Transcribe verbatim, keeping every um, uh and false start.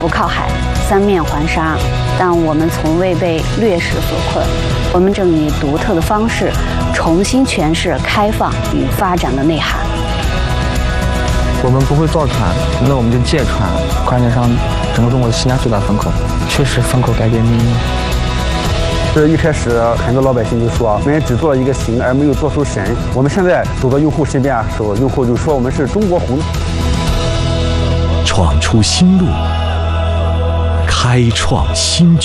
不靠海，三面环沙，但我们从未被劣势所困。我们正以独特的方式，重新诠释开放与发展的内涵。 我们不会造船，那我们就借船，快点上整个中国的西南最大风口。确实，风口改变命运。 这一开始，很多老百姓就说我们只做了一个形，而没有做出神。我们现在走到用户身边的时候，用户就说我们是中国红。 闯出新路，开创新局。